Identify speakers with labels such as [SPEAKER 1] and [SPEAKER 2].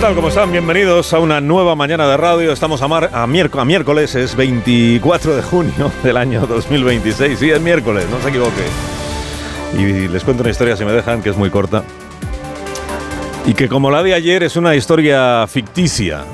[SPEAKER 1] tal? ¿Cómo están? Bienvenidos a una nueva mañana de radio. Estamos a miércoles, es 24 de junio del año 2026. Sí, es miércoles, no se equivoque. Y les cuento una historia, si me dejan, que es muy corta. Y que como la de ayer es una historia ficticia.